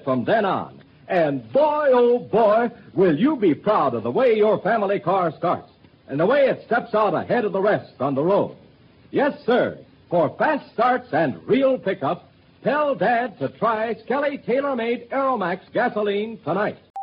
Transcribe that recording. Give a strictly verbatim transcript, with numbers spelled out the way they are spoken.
from then on. And boy, oh boy, will you be proud of the way your family car starts and the way it steps out ahead of the rest on the road. Yes, sir. For fast starts and real pickup, tell Dad to try Skelly Tailor-Made Aeromax gasoline tonight.